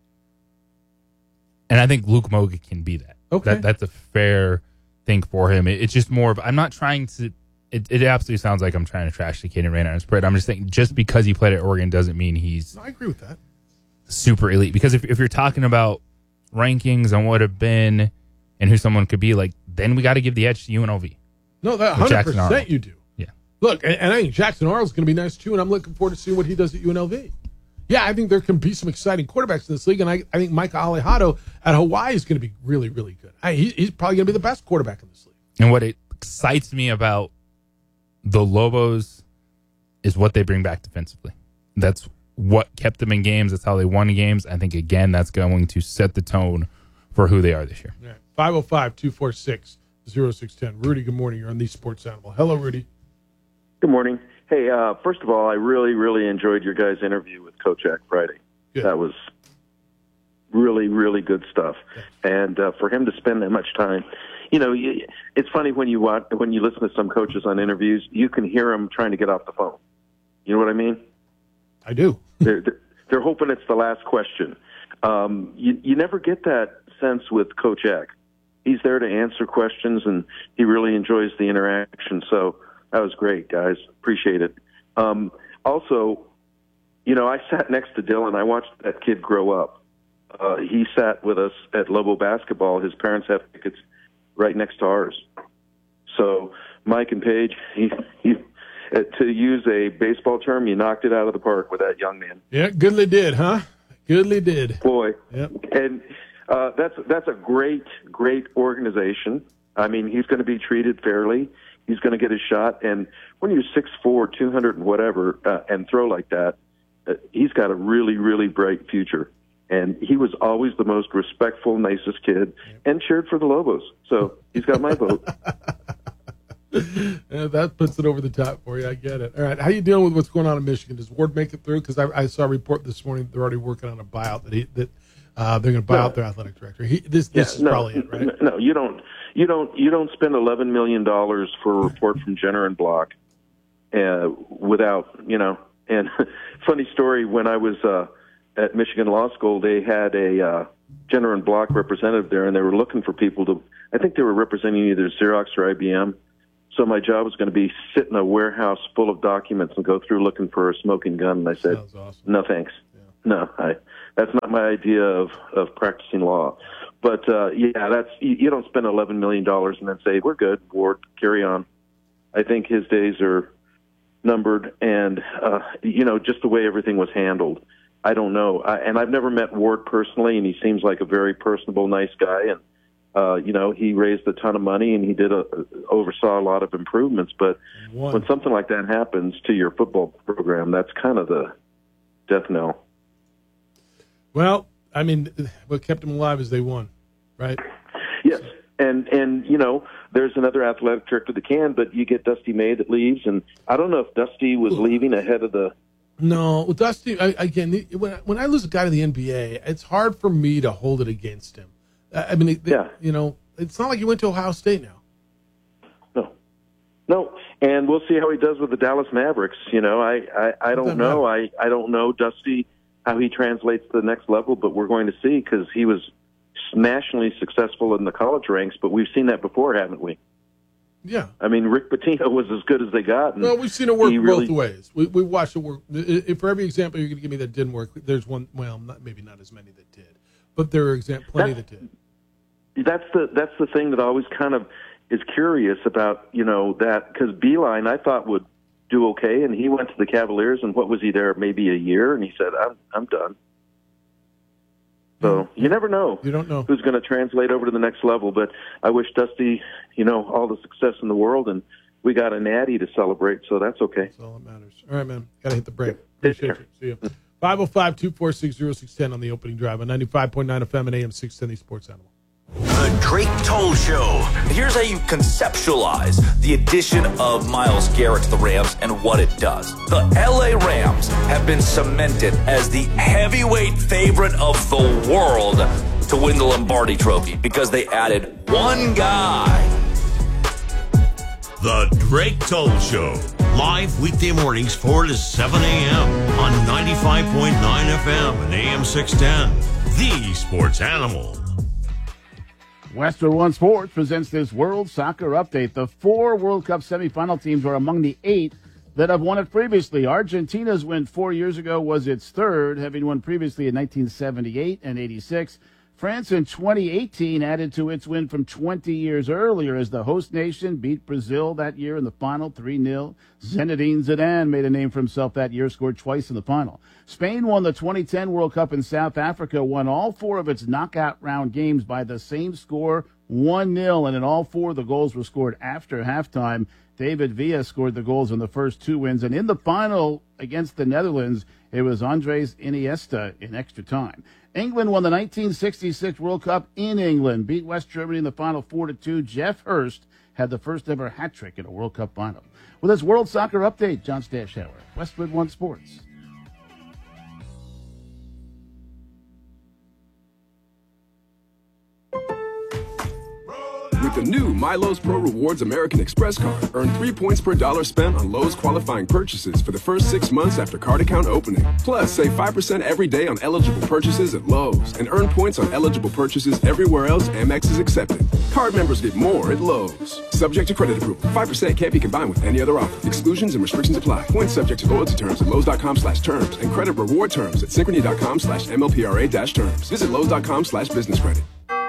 And I think Luke Moga can be that. Okay. That, that's a fair thing for him. It, it's just more of, I'm not trying to, It, it absolutely sounds like I'm trying to trash the kid and rain on his parade. I'm just saying, just because he played at Oregon doesn't mean he's no, I agree with that. super elite. Because if, if you're talking about rankings and what have been and who someone could be, like, then we got to give the edge to U N L V. No, that one hundred percent you do. Yeah. Look, and, and I think Jackson Arnold's going to be nice too, and I'm looking forward to seeing what he does at U N L V. Yeah, I think there can be some exciting quarterbacks in this league, and I, I think Micah Alejado at Hawaii is going to be really, really good. I, he, he's probably going to be the best quarterback in this league. And what it excites me about the Lobos is what they bring back defensively. That's what kept them in games. That's how they won games. I think, again, that's going to set the tone for who they are this year. Right. five oh five, two four six, oh six one oh. Rudy, good morning. You're on the Sports Animal. Hello, Rudy. Good morning. Hey, uh, first of all, I really, really enjoyed your guys' interview with Coach Jack Friday. Good. That was really, really good stuff. And uh, for him to spend that much time, you know, it's funny when you watch, when you listen to some coaches on interviews, you can hear them trying to get off the phone. You know what I mean? I do. they're, they're hoping it's the last question. Um, you, you never get that sense with Coach Jack. He's there to answer questions, and he really enjoys the interaction. So that was great, guys. Appreciate it. Um, also, you know, I sat next to Dylan. I watched that kid grow up. Uh, he sat with us at Lobo basketball. His parents have tickets right next to ours. So Mike and Paige, he, he, uh, to use a baseball term, you knocked it out of the park with that young man. Yeah, goodly did, huh? Goodly did. Boy. Yep. And uh, that's that's a great, great organization. I mean, he's going to be treated fairly. He's going to get his shot. And when you're six four, two hundred and whatever, uh, and throw like that, uh, he's got a really, really bright future. And he was always the most respectful, nicest kid, and cheered for the Lobos. So he's got my vote. Yeah, that puts it over the top for you. I get it. All right, how you dealing with what's going on in Michigan? Does Ward make it through? Because I, I saw a report this morning that they're already working on a buyout that he, that uh, they're going to buy No. out their athletic director. He, this this Yeah, is no, probably it, right? No, you don't. You don't. You don't spend eleven million dollars for a report from Jenner and Block uh, without, you know. And funny story, when I was uh, at Michigan Law School, they had a uh, Jenner and Block representative there, and they were looking for people to. I think they were representing either Xerox or I B M. So my job was going to be sit in a warehouse full of documents and go through looking for a smoking gun. And I said, awesome. no, thanks. Yeah. No, I, that's not my idea of, of practicing law. But, uh, yeah, that's, you, you don't spend eleven million dollars and then say, we're good, Ward, carry on. I think his days are numbered and, uh, you know, just the way everything was handled. I don't know. I, and I've never met Ward personally, and he seems like a very personable, nice guy. And, Uh, you know, he raised a ton of money and he did a, oversaw a lot of improvements. But One. when something like that happens to your football program, that's kind of the death knell. Well, I mean, what kept them alive is they won, right? Yes, and and you know, there's another athletic director that can, but you get Dusty May that leaves, and I don't know if Dusty was leaving ahead of the. No, well, Dusty. I, again, when when I lose a guy to the N B A, it's hard for me to hold it against him. I mean, it, yeah. you know, it's not like he went to Ohio State now. No, no, and we'll see how he does with the Dallas Mavericks. You know, I, I, I don't know. I, I don't know Dusty how he translates to the next level, but we're going to see because he was nationally successful in the college ranks. But we've seen that before, haven't we? Yeah. I mean, Rick Pitino was as good as they got. And well, we've seen it work both really, ways. We we watched it work. If for every example you're going to give me that didn't work, there's one. Well, not, maybe not as many that did, but there are exam- plenty that did. That's the that's the thing that always kind of is curious about, you know, that because Beeline I thought would do okay, and he went to the Cavaliers, and what was he there maybe a year, and he said, I'm I'm done. So you never know. You don't know who's going to translate over to the next level. But I wish Dusty, you know, all the success in the world, and we got a natty to celebrate, so that's okay. That's all that matters. All right, man. Got to hit the break. Appreciate you. See you. five oh five, two four six, oh six one oh on the opening drive on ninety-five point nine F M and A M six ten, the Sports Animal. The Drake Toll Show. Here's how you conceptualize the addition of Myles Garrett to the Rams and what it does. The L A Rams have been cemented as the heavyweight favorite of the world to win the Lombardi Trophy because they added one guy. The Drake Toll Show. Live weekday mornings four to seven a.m. on ninety-five point nine F M and A M six ten. The Sports Animal. Westwood One Sports presents this World Soccer Update. The four World Cup semifinal teams are among the eight that have won it previously. Argentina's win four years ago was its third, having won previously in nineteen seventy-eight and eighty-six. France in twenty eighteen added to its win from twenty years earlier as the host nation beat Brazil that year in the final three nil. Zinedine Zidane made a name for himself that year, scored twice in the final. Spain won the twenty ten World Cup in South Africa, won all four of its knockout round games by the same score, one nil, and in all four the goals were scored after halftime. David Villa scored the goals in the first two wins, and in the final against the Netherlands, it was Andres Iniesta in extra time. England won the nineteen sixty-six World Cup in England, beat West Germany in the final four to two. Jeff Hurst had the first ever hat trick in a World Cup final. With this World Soccer Update, John Stashauer, Westwood One Sports. With the new MyLowe's Pro Rewards American Express card, earn three points per dollar spent on Lowe's qualifying purchases for the first six months after card account opening. Plus, save five percent every day on eligible purchases at Lowe's and earn points on eligible purchases everywhere else Amex is accepted. Card members get more at Lowe's. Subject to credit approval. five percent can't be combined with any other offer. Exclusions and restrictions apply. Points subject to loyalty terms at Lowe's.com slash terms and credit reward terms at Synchrony.com slash MLPRA dash terms. Visit Lowe's.com slash business credit.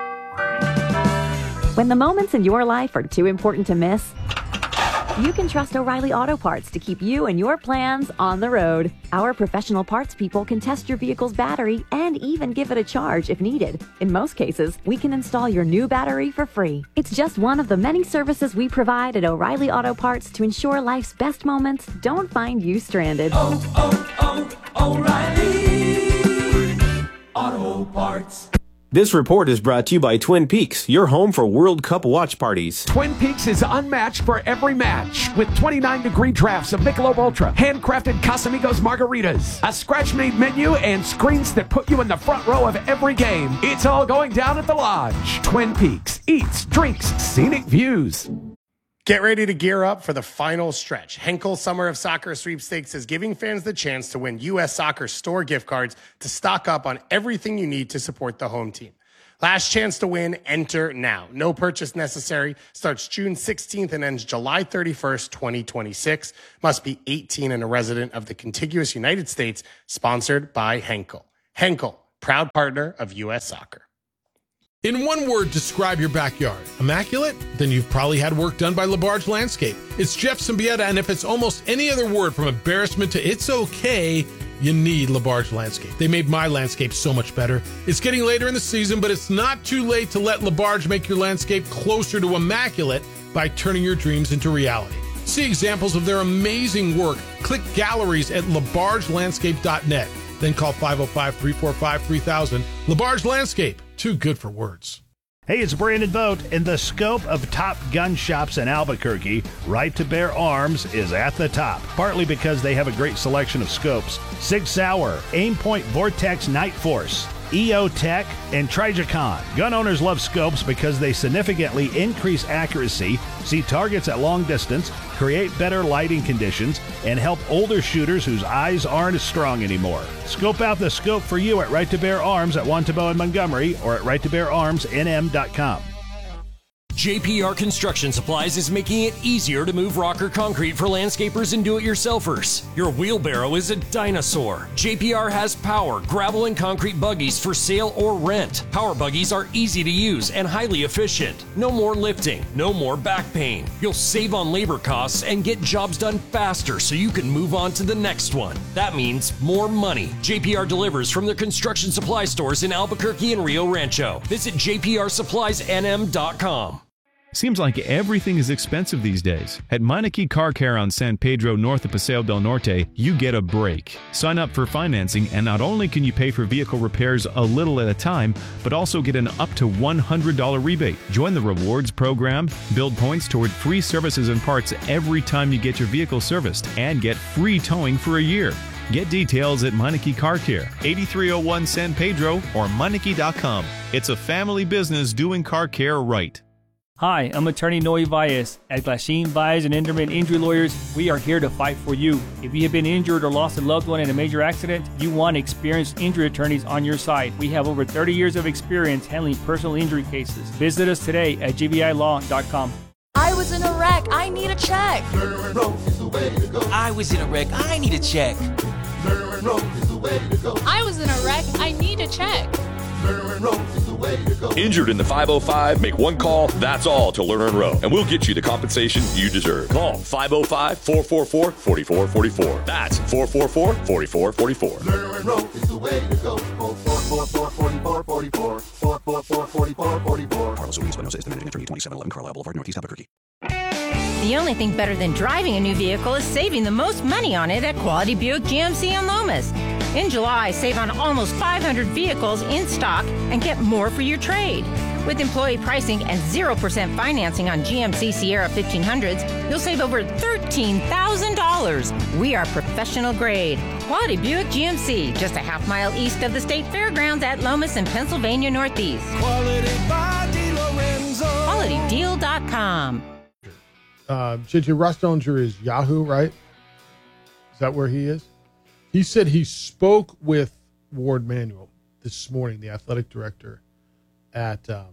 When the moments in your life are too important to miss, you can trust O'Reilly Auto Parts to keep you and your plans on the road. Our professional parts people can test your vehicle's battery and even give it a charge if needed. In most cases, we can install your new battery for free. It's just one of the many services we provide at O'Reilly Auto Parts to ensure life's best moments don't find you stranded. Oh, oh, oh, O'Reilly Auto Parts. This report is brought to you by Twin Peaks, your home for World Cup watch parties. Twin Peaks is unmatched for every match with twenty-nine degree drafts of Michelob Ultra, handcrafted Casamigos margaritas, a scratch-made menu, and screens that put you in the front row of every game. It's all going down at the Lodge. Twin Peaks eats, drinks, scenic views. Get ready to gear up for the final stretch. Henkel Summer of Soccer Sweepstakes is giving fans the chance to win U S Soccer store gift cards to stock up on everything you need to support the home team. Last chance to win, enter now. No purchase necessary. Starts June sixteenth and ends July thirty-first, twenty twenty-six. Must be eighteen and a resident of the contiguous United States. Sponsored by Henkel. Henkel, proud partner of U S Soccer. In one word, describe your backyard. Immaculate? Then you've probably had work done by LaBarge Landscape. It's Jeff Symbieta, and if it's almost any other word from embarrassment to it's okay, you need LaBarge Landscape. They made my landscape so much better. It's getting later in the season, but it's not too late to let LaBarge make your landscape closer to immaculate by turning your dreams into reality. See examples of their amazing work. Click galleries at labarge landscape dot net. Then call five oh five, three four five, three thousand. LaBarge Landscape. Too good for words. Hey, it's Brandon Vogt. In the scope of top gun shops in Albuquerque, Right to Bear Arms is at the top, partly because they have a great selection of scopes. Sig Sauer, Aimpoint Vortex Night Force, E O Tech, and Trijicon. Gun owners love scopes because they significantly increase accuracy, see targets at long distance, create better lighting conditions, and help older shooters whose eyes aren't as strong anymore. Scope out the scope for you at Right to Bear Arms at Wantabo and Montgomery or at right to bear arms n m dot com. J P R Construction Supplies is making it easier to move rock or concrete for landscapers and do-it-yourselfers. Your wheelbarrow is a dinosaur. J P R has power, gravel, and concrete buggies for sale or rent. Power buggies are easy to use and highly efficient. No more lifting, no more back pain. You'll save on labor costs and get jobs done faster so you can move on to the next one. That means more money. J P R delivers from their construction supply stores in Albuquerque and Rio Rancho. Visit j p r supplies n m dot com. Seems like everything is expensive these days. At Meineke Car Care on San Pedro north of Paseo del Norte, you get a break. Sign up for financing, and not only can you pay for vehicle repairs a little at a time, but also get an up to one hundred dollars rebate. Join the rewards program, build points toward free services and parts every time you get your vehicle serviced, and get free towing for a year. Get details at Meineke Car Care, eighty-three oh one San Pedro, or Meineke dot com. It's a family business doing car care right. Hi, I'm attorney Noe Valles. At Glasheen, Valles and Enderman Injury Lawyers, we are here to fight for you. If you have been injured or lost a loved one in a major accident, you want experienced injury attorneys on your side. We have over thirty years of experience handling personal injury cases. Visit us today at g v i law dot com. I was in a wreck. I need a check. Lerner Road is the way to go. I was in a wreck. I need a check. Lerner Road is the way to go. I was in a wreck. I need a check. Lerner Road is the way to go. Injured in the five oh five? Make one call, that's all, to Lerner and Rowe, and we'll get you the compensation you deserve. Call five oh five, four four four, four four four four. That's four four four, four four four four. Lerner Road is the way to go. four four four, four four four four. four four four, four four four four. Carlos Ruiz Espinosa is the managing attorney, twenty-seven eleven Carlisle Boulevard, Northeast Albuquerque. The only thing better than driving a new vehicle is saving the most money on it at Quality Buick G M C in Lomas. In July, save on almost five hundred vehicles in stock and get more for your trade. With employee pricing and zero percent financing on G M C Sierra fifteen hundreds, you'll save over thirteen thousand dollars. We are professional grade. Quality Buick G M C, just a half mile east of the State Fairgrounds at Lomas in Pennsylvania Northeast. Quality by DeLorenzo. quality deal dot com. Uh, J J Russ Dellinger is Yahoo, right? Is that where he is? He said he spoke with Ward Manuel this morning, the athletic director at um,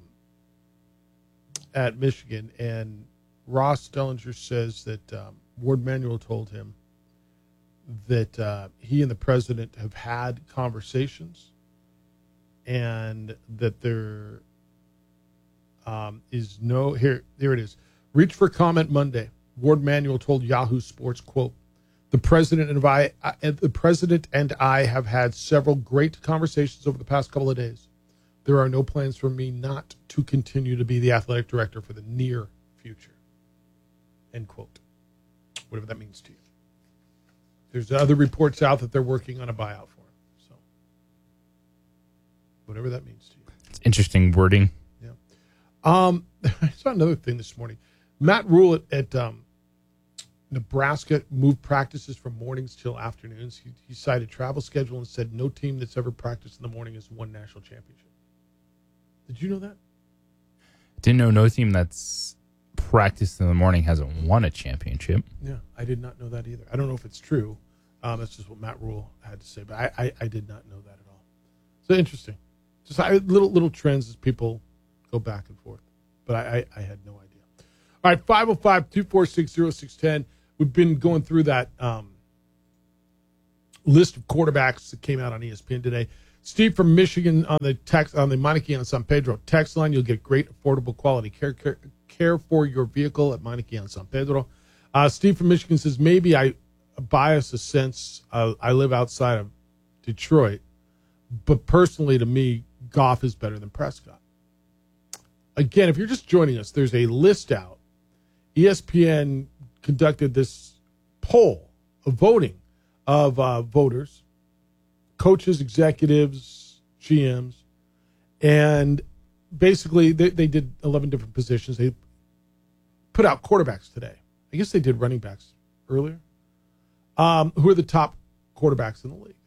at Michigan, and Ross Dellinger says that um, Ward Manuel told him that uh, he and the president have had conversations, and that there um, is no here. Here it is. Reach for comment Monday. Ward Manuel told Yahoo Sports, quote, The president and I, uh, the president and I have had several great conversations over the past couple of days. There are no plans for me not to continue to be the athletic director for the near future. End quote. Whatever that means to you. There's other reports out that they're working on a buyout for him. So, whatever that means to you. It's Interesting wording. Um, I saw another thing this morning. Matt Rule at, at um, Nebraska moved practices from mornings till afternoons. He, he cited travel schedule and said no team that's ever practiced in the morning has won national championship. Did you know that? Didn't know no team that's practiced in the morning hasn't won a championship. Yeah, I did not know that either. I don't know if it's true. Um, that's just what Matt Rule had to say, but I, I, I did not know that at all. So interesting. Just I, little little trends as people go back and forth. But I, I, I had no idea. All right, five oh five, two four six, oh six one oh. We've been going through that um, list of quarterbacks that came out on E S P N today. Steve from Michigan on the text on the Meineke on San Pedro text line. You'll get great, affordable, quality care care, care for your vehicle at Meineke on San Pedro. Uh, Steve from Michigan says, maybe I bias a sense uh, I live outside of Detroit, but personally to me, Goff is better than Prescott. Again, if you're just joining us, there's a list out. E S P N conducted this poll, a voting of uh, voters, coaches, executives, G Ms, and basically they, they did eleven different positions. They put out quarterbacks today. I guess they did running backs earlier. Um, who are the top quarterbacks in the league?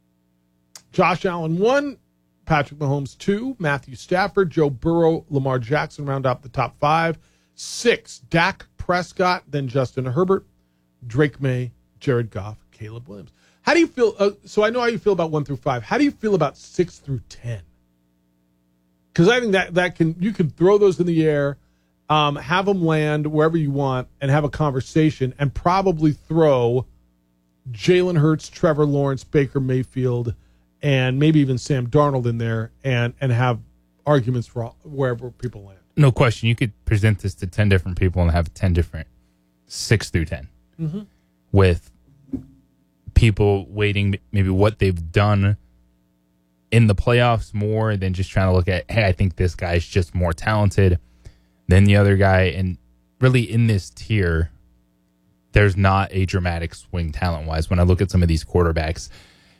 Josh Allen, one. Patrick Mahomes, two. Matthew Stafford, Joe Burrow, Lamar Jackson round out the top five. Six, Dak Prescott, then Justin Herbert, Drake May, Jared Goff, Caleb Williams. How do you feel? Uh, so I know how you feel about one through five. How do you feel about six through ten? Because I think that, that can you can throw those in the air, um, have them land wherever you want, and have a conversation, and probably throw Jalen Hurts, Trevor Lawrence, Baker Mayfield, and maybe even Sam Darnold in there, and and have arguments for all, wherever people land. No question. You could present this to ten different people and have ten different six through ten Mm-hmm. with people weighting maybe what they've done in the playoffs more than just trying to look at, hey, I think this guy's just more talented than the other guy. And really in this tier, there's not a dramatic swing talent-wise. When I look at some of these quarterbacks,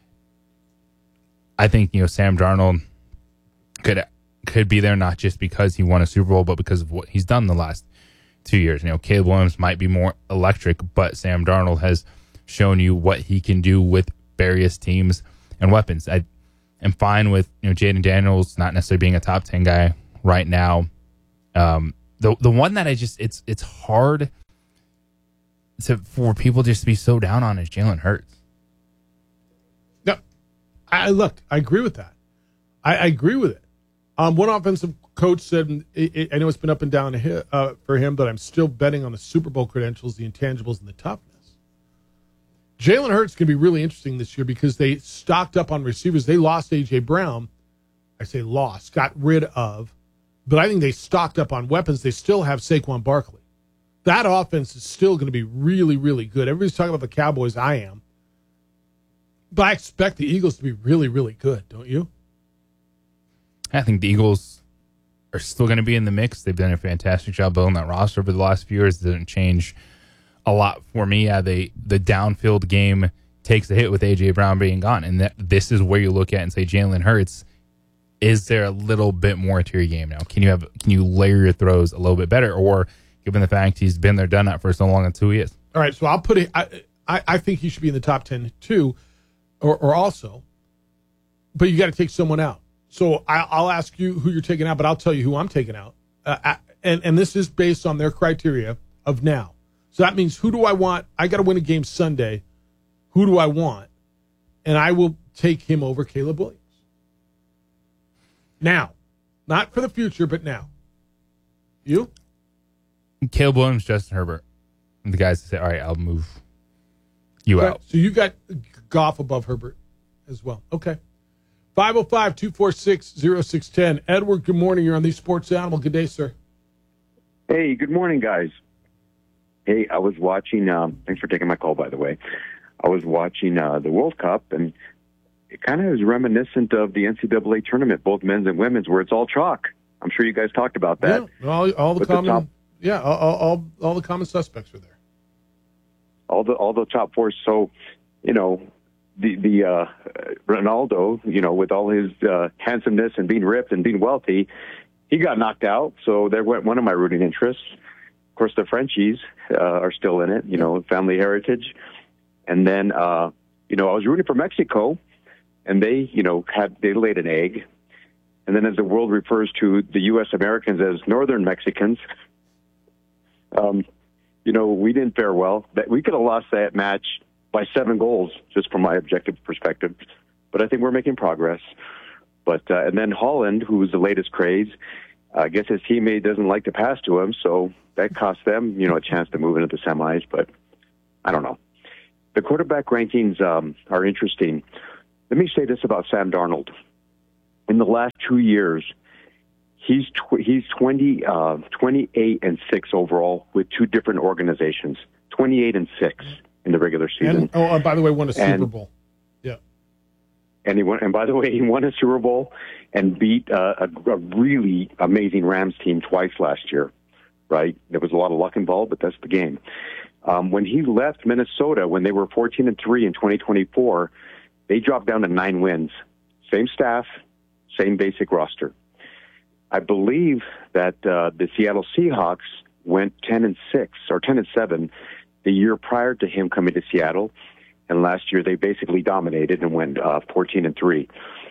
I think, you know, Sam Darnold could could be there not just because he won a Super Bowl, but because of what he's done the last two years. You know, Caleb Williams might be more electric, but Sam Darnold has shown you what he can do with various teams and weapons. I am fine with, you know, Jaden Daniels not necessarily being a top ten guy right now. Um, the the one that I just it's it's hard to for people just to be so down on is Jalen Hurts. No, I look, I agree with that. I, I agree with it. Um, one offensive coach said, it, it, I know it's been up and down uh, for him, but I'm still betting on the Super Bowl credentials, the intangibles, and the toughness. Jalen Hurts can be really interesting this year because they stocked up on receivers. They lost A J Brown. I say lost, got rid of, but I think they stocked up on weapons. They still have Saquon Barkley. That offense is still going to be really, really good. Everybody's talking about the Cowboys. I am. But I expect the Eagles to be really, really good, don't you? I think the Eagles are still going to be in the mix. They've done a fantastic job building that roster over the last few years. It doesn't change a lot for me. Yeah, they, the downfield game takes a hit with A J Brown being gone. And that this is where you look at and say, Jalen Hurts, is there a little bit more to your game now? Can you have can you layer your throws a little bit better? Or given the fact he's been there, done that for so long, that's who he is. All right, so I'll put it. I, I, I think he should be in the top ten too, or, or also. But you got to take someone out. So I, I'll ask you who you're taking out, but I'll tell you who I'm taking out. Uh, and and this is based on their criteria of now. So that means who do I want? I got to win a game Sunday. Who do I want? And I will take him over Caleb Williams. Now, not for the future, but now. You? Caleb Williams, Justin Herbert. And the guys that say, all right, I'll move you Okay, out. So you got Goff above Herbert as well. Okay. five oh five, two four six, oh six one oh. Edward, good morning. You're on the Sports Animal. Good day, sir. Hey, good morning, guys. Hey, I was watching, um, thanks for taking my call, by the way. I was watching uh, the World Cup, and it kind of is reminiscent of the N C double A tournament, both men's and women's, where it's all chalk. I'm sure you guys talked about that. Yeah, all, all the But common, the top, yeah, all, all all the common suspects are there. all the all the top fours. So, you know, the the uh, Ronaldo, you know, with all his uh, handsomeness and being ripped and being wealthy, he got knocked out. So there went one of my rooting interests. Of course, the Frenchies uh, are still in it, you know, family heritage. And then, uh, you know, I was rooting for Mexico, and they, you know, had they laid an egg. And then as the world refers to the U S Americans as Northern Mexicans, um, you know, we didn't fare well. That we could have lost that match by seven goals, just from my objective perspective. But I think we're making progress. But uh, and then Holland, who was the latest craze, uh, I guess his teammate doesn't like to pass to him, so that cost them, you know, a chance to move into the semis. But I don't know. The quarterback rankings um, are interesting. Let me say this about Sam Darnold. In the last two years, he's tw- he's twenty, uh, twenty-eight and six overall with two different organizations. twenty-eight and six in the regular season. And, oh, by the way, won a Super and, Bowl. Yeah. And he won. And by the way, he won a Super Bowl and beat uh, a, a really amazing Rams team twice last year. Right? There was a lot of luck involved, but that's the game. Um, when he left Minnesota, when they were fourteen and three in twenty twenty-four, they dropped down to nine wins. Same staff, same basic roster. I believe that uh, the Seattle Seahawks went ten and six or ten and seven the year prior to him coming to Seattle, and last year they basically dominated and went uh, fourteen and three.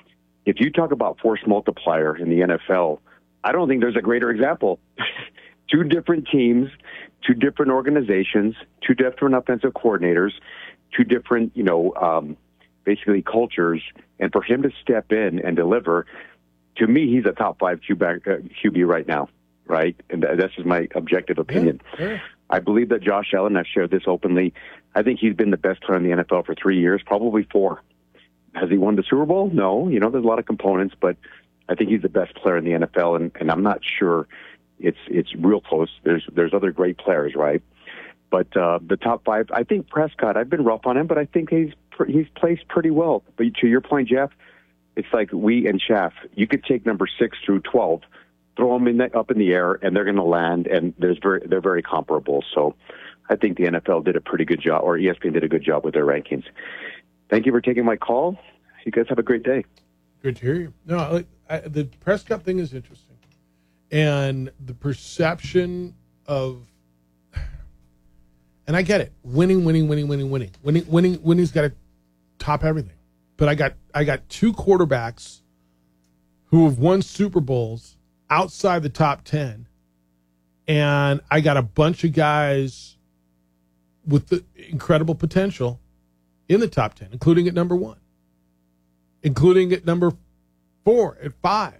If you talk about force multiplier in the N F L, I don't think there's a greater example. Two different teams, two different organizations, two different offensive coordinators, two different, you know, um, basically cultures, and for him to step in and deliver, to me, he's a top five Q B, uh, Q B right now, right? And that's just my objective opinion. Yeah, yeah. I believe that Josh Allen, I've shared this openly, I think he's been the best player in the N F L for three years, probably four. Has he won the Super Bowl? No. You know, there's a lot of components, but I think he's the best player in the N F L, and, and I'm not sure it's it's real close. There's there's other great players, right? But uh, the top five, I think Prescott, I've been rough on him, but I think he's he's placed pretty well. But to your point, Jeff, it's like wheat and chaff. You could take number six through twelve, throw them in the, up in the air, and they're going to land, and there's very, they're very comparable. So I think the N F L did a pretty good job, or E S P N did a good job with their rankings. Thank you for taking my call. You guys have a great day. Good to hear you. No, I, the Prescott thing is interesting. And the perception of, and I get it, winning, winning, winning, winning, winning, winning, winning, winning's got to top everything. But I got, I got two quarterbacks who have won Super Bowls outside the top ten, and I got a bunch of guys with the incredible potential in the top ten, including at number one, including at number four, at five.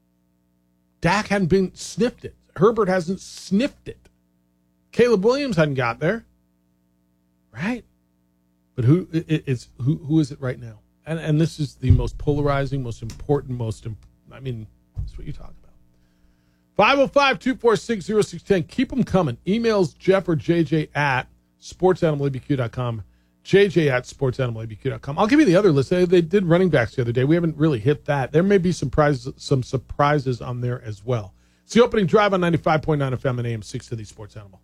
Dak hadn't been sniffed it. Herbert hasn't sniffed it. Caleb Williams hadn't got there, right? But who it, it's who who is it right now? And and this is the most polarizing, most important, most. Imp- I mean, that's what you talk about. five oh five, two four six, oh six one oh. Keep them coming. Emails Jeff or J J at sports animal a b q dot com. J J at sports animal a b q dot com. I'll give you the other list. They, they did running backs the other day. We haven't really hit that. There may be some prizes, some surprises on there as well. It's the opening drive on ninety-five point nine F M and A M six to the Sports Animal.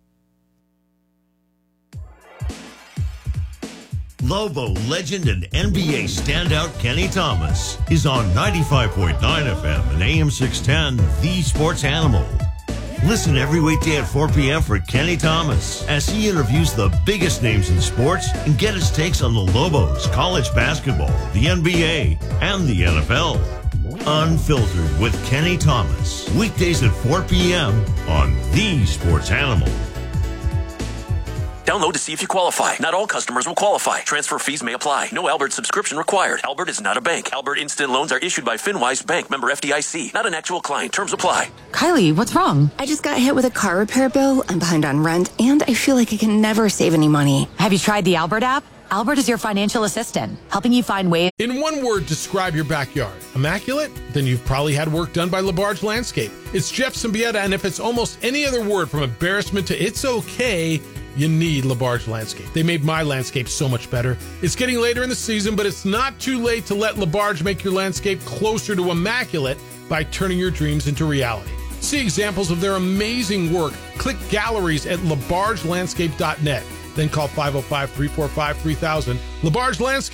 Lobo legend and N B A standout Kenny Thomas is on ninety-five point nine F M and A M six ten, The Sports Animal. Listen every weekday at four p.m. for Kenny Thomas as he interviews the biggest names in sports and get his takes on the Lobos, college basketball, the N B A, and the N F L. Unfiltered with Kenny Thomas. Weekdays at four p.m. on The Sports Animal. Download to see if you qualify. Not all customers will qualify. Transfer fees may apply. No Albert subscription required. Albert is not a bank. Albert Instant Loans are issued by FinWise Bank, member F D I C. Not an actual client. Terms apply. Kylie, what's wrong? I just got hit with a car repair bill. I'm behind on rent, and I feel like I can never save any money. Have you tried the Albert app? Albert is your financial assistant, helping you find ways. In one word, describe your backyard. Immaculate? Then you've probably had work done by LaBarge Landscape. It's Jeff Symbieta, and if it's almost any other word from embarrassment to it's okay, you need LaBarge Landscape. They made my landscape so much better. It's getting later in the season, but it's not too late to let LaBarge make your landscape closer to immaculate by turning your dreams into reality. See examples of their amazing work. Click galleries at labarge landscape dot net. Then call five oh five, three four five, three thousand. LaBarge Landscape.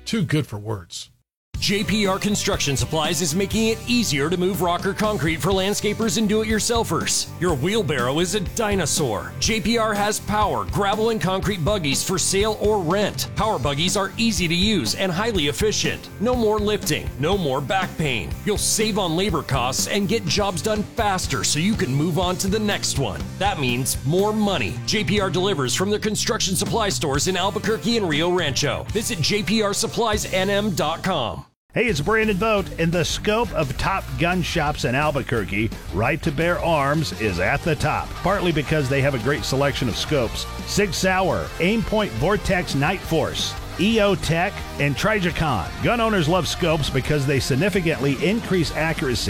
too good for words. J P R Construction Supplies is making it easier to move rock or concrete for landscapers and do-it-yourselfers. Your wheelbarrow is a dinosaur. J P R has power, gravel, and concrete buggies for sale or rent. Power buggies are easy to use and highly efficient. No more lifting, no more back pain. You'll save on labor costs and get jobs done faster so you can move on to the next one. That means more money. J P R delivers from their construction supply stores in Albuquerque and Rio Rancho. Visit j p r supplies n m dot com. Hey, it's Brandon Vogt. In the scope of top gun shops in Albuquerque, Right to Bear Arms is at the top, partly because they have a great selection of scopes. Sig Sauer, Aimpoint Vortex Night Force, E O Tech, and Trijicon. Gun owners love scopes because they significantly increase accuracy